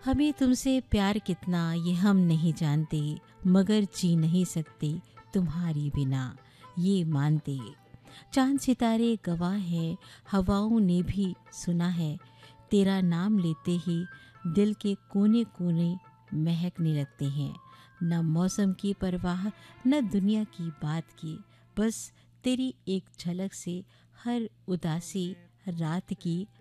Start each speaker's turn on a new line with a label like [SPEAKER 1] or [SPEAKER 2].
[SPEAKER 1] हमें तुमसे प्यार कितना ये हम नहीं जानते, मगर जी नहीं सकते तुम्हारी बिना ये मानते। चांद सितारे गवाह है, हवाओं ने भी सुना है, तेरा नाम लेते ही दिल के कोने कोने महकने लगते हैं। न मौसम की परवाह, न दुनिया की बात की, बस तेरी एक झलक से हर उदासी रात की